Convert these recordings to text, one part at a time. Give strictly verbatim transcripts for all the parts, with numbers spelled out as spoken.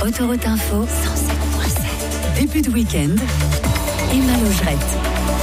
Autoroute Info, cent sept virgule sept. Début de week-end, Emma Logerette.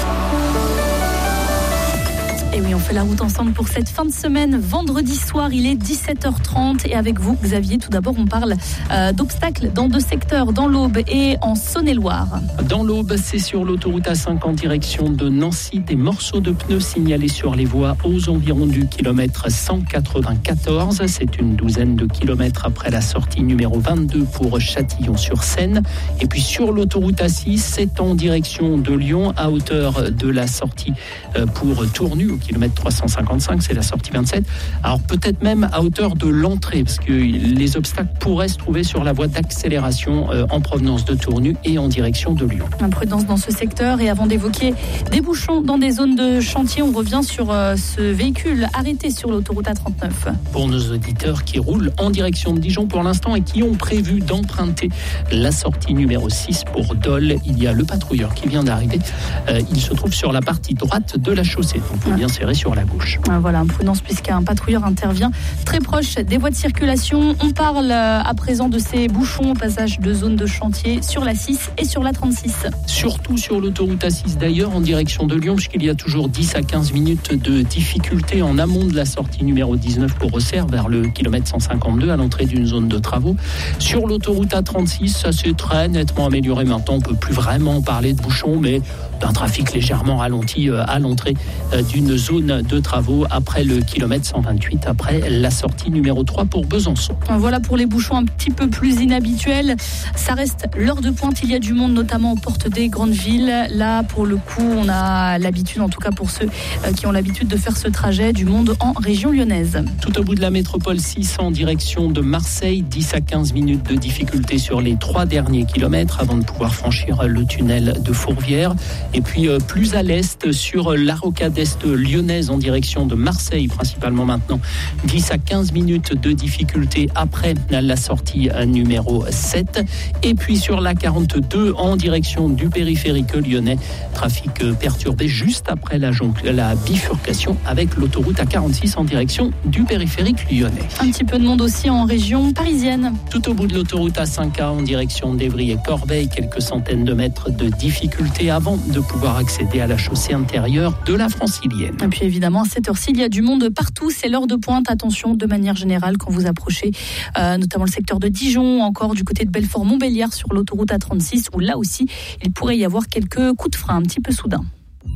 Et oui, on fait la route ensemble pour cette fin de semaine. Vendredi soir, il est dix-sept heures trente. Et avec vous, Xavier, tout d'abord, on parle euh, d'obstacles dans deux secteurs, dans l'Aube et en Saône-et-Loire. Dans l'Aube, c'est sur l'autoroute A cinq en direction de Nancy. Des morceaux de pneus signalés sur les voies aux environs du kilomètre cent quatre-vingt-quatorze. C'est une douzaine de kilomètres après la sortie numéro vingt-deux pour Châtillon-sur-Seine. Et puis sur l'autoroute A six, c'est en direction de Lyon, à hauteur de la sortie pour Tournu, au kilomètre trois cent cinquante-cinq, c'est la sortie vingt-sept. Alors peut-être même à hauteur de l'entrée, parce que les obstacles pourraient se trouver sur la voie d'accélération euh, en provenance de Tournu et en direction de Lyon. Imprudence dans ce secteur. Et avant d'évoquer des bouchons dans des zones de chantier, on revient sur euh, ce véhicule arrêté sur l'autoroute A trente-neuf. Pour nos auditeurs qui roulent en direction de Dijon pour l'instant et qui ont prévu d'emprunter la sortie numéro six pour Dole, il y a le patrouilleur qui vient d'arriver. Euh, il se trouve sur la partie droite de la chaussée, donc il faut bien serré sur la gauche. Voilà, imprudence puisqu'un patrouilleur intervient très proche des voies de circulation. On parle à présent de ces bouchons au passage de zones de chantier sur la six et sur la trente-six. Surtout sur l'autoroute A six d'ailleurs en direction de Lyon, puisqu'il y a toujours dix à quinze minutes de difficulté en amont de la sortie numéro dix-neuf pour Auxerre vers le kilomètre cent cinquante-deux à l'entrée d'une zone de travaux. Sur l'autoroute A trente-six, ça s'est très nettement amélioré. Maintenant, on ne peut plus vraiment parler de bouchons, mais d'un trafic légèrement ralenti à l'entrée d'une zone de travaux après le kilomètre cent vingt-huit, après la sortie numéro trois pour Besançon. Voilà pour les bouchons un petit peu plus inhabituels. Ça reste l'heure de pointe, il y a du monde notamment aux portes des grandes villes. Là, pour le coup, on a l'habitude, en tout cas pour ceux qui ont l'habitude de faire ce trajet, du monde en région lyonnaise. Tout au bout de la métropole six en direction de Marseille, dix à quinze minutes de difficulté sur les trois derniers kilomètres avant de pouvoir franchir le tunnel de Fourvière. Et puis euh, plus à l'est, sur la rocade est lyonnaise en direction de Marseille, principalement maintenant, dix à quinze minutes de difficulté après la sortie numéro sept. Et puis sur la quarante-deux en direction du périphérique lyonnais, trafic perturbé juste après la, jonc- la bifurcation avec l'autoroute A quarante-six en direction du périphérique lyonnais. Un petit peu de monde aussi en région parisienne. Tout au bout de l'autoroute A cinq A en direction d'Évry et Corbeil, quelques centaines de mètres de difficulté avant de pouvoir accéder à la chaussée intérieure de la Francilienne. Et puis évidemment, à cette heure-ci, il y a du monde partout. C'est l'heure de pointe. Attention, de manière générale, quand vous approchez, euh, notamment le secteur de Dijon, encore du côté de Belfort-Montbéliard sur l'autoroute A trente-six, où là aussi, il pourrait y avoir quelques coups de frein un petit peu soudains.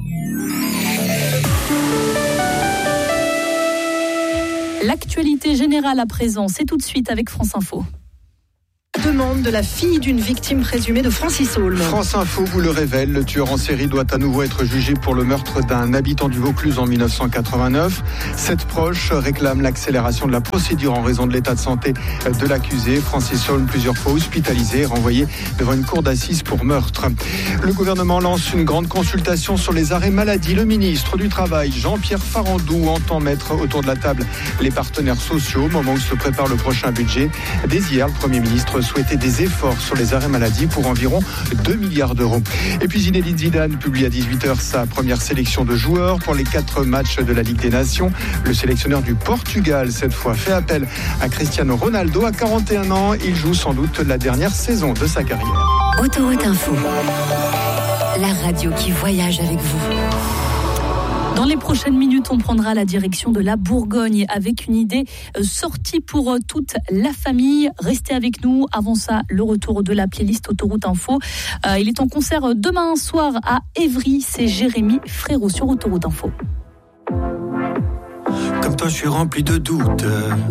L'actualité générale à présent, c'est tout de suite avec France Info. Demande de la fille d'une victime présumée de Francis Holm. France Info vous le révèle, le tueur en série doit à nouveau être jugé pour le meurtre d'un habitant du Vaucluse en dix-neuf cent quatre-vingt-neuf. Sept proches réclament l'accélération de la procédure en raison de l'état de santé de l'accusé. Francis Holm, plusieurs fois hospitalisé, renvoyé devant une cour d'assises pour meurtre. Le gouvernement lance une grande consultation sur les arrêts maladie. Le ministre du Travail, Jean-Pierre Farandou, entend mettre autour de la table les partenaires sociaux au moment où se prépare le prochain budget. Dès hier, le Premier ministre souhaitait des efforts sur les arrêts maladie pour environ deux milliards d'euros. Et puis Zinedine Zidane publie à dix-huit heures sa première sélection de joueurs pour les quatre matchs de la Ligue des Nations. Le sélectionneur du Portugal, cette fois, fait appel à Cristiano Ronaldo. À quarante et un ans, il joue sans doute la dernière saison de sa carrière. Autoroute Info, la radio qui voyage avec vous. Dans les prochaines minutes, on prendra la direction de la Bourgogne avec une idée sortie pour toute la famille. Restez avec nous. Avant ça, le retour de la playlist Autoroute Info. Euh, il est en concert demain soir à Évry. C'est Jérémy Frérot sur Autoroute Info. Comme toi, je suis rempli de doutes.